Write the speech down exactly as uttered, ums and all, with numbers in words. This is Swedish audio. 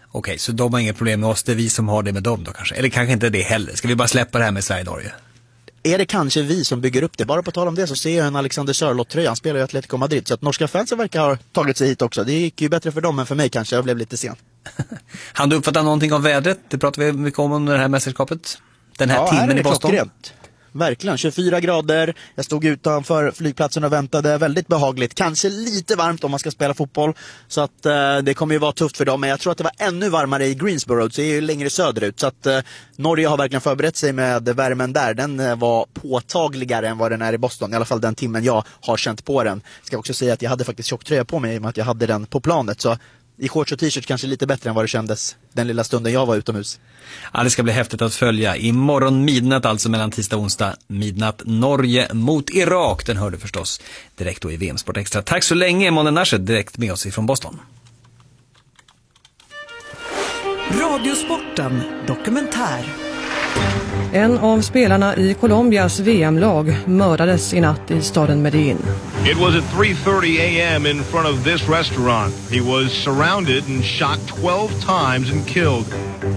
Okej, så de har inga problem med oss, det är vi som har det med dem då kanske. Eller kanske inte det heller. Ska vi bara släppa det här med Sverige-Norge? Är det kanske vi som bygger upp det? Bara på tal om det så ser jag en Alexander Sörloth-tröja. Han spelar i Atletico Madrid. Så att norska fansen verkar ha tagit sig hit också. Det gick ju bättre för dem än för mig kanske. Jag blev lite sen. Han du uppfattar någonting av vädret? Det pratar vi mycket om under det här mästerskapet. Den här ja, timmen här i Boston. Klockrent. Verkligen, tjugofyra grader. Jag stod utanför flygplatsen och väntade. Väldigt behagligt. Kanske lite varmt om man ska spela fotboll. Så att eh, det kommer ju vara tufft för dem. Men jag tror att det var ännu varmare i Greensboro. Så det är ju längre söderut. Så att eh, Norge har verkligen förberett sig med värmen där. Den eh, var påtagligare än vad den är i Boston. I alla fall den timmen jag har känt på den. Ska också säga att jag hade faktiskt tjocktröja på mig. I och med att jag hade den på planet. Så i shorts och t-shirt kanske lite bättre än vad det kändes den lilla stunden jag var utomhus. Ja, det ska bli häftigt att följa. Imorgon midnatt, alltså mellan tisdag och onsdag, midnatt Norge mot Irak. Den hörde förstås direkt då i V M Sport Extra. Tack så länge, Månen Nashed, direkt med oss ifrån Boston. Radiosporten dokumentär. En av spelarna i Colombias V M-lag mördades i natt i staden Medellin. It was at three thirty a.m. in front of this restaurant. He was surrounded and shot twelve times and killed.